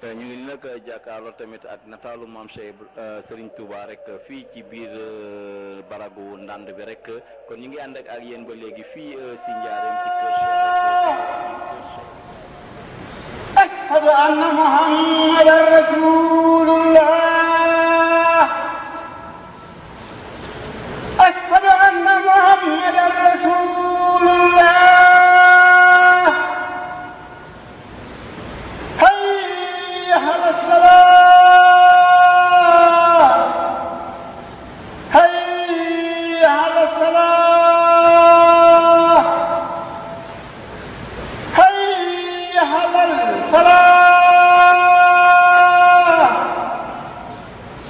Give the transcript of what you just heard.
ñu ngi nag jàkkaarloo tamit ak nataalu maam Cheikh Serigne Touba rek fii ci biir baragu ndànd bi rek kon ñu ngi ànd ak yéen ba léegi fii si Njaareem ci kër Cheikh. ashhadu anna muhammadan rasulullah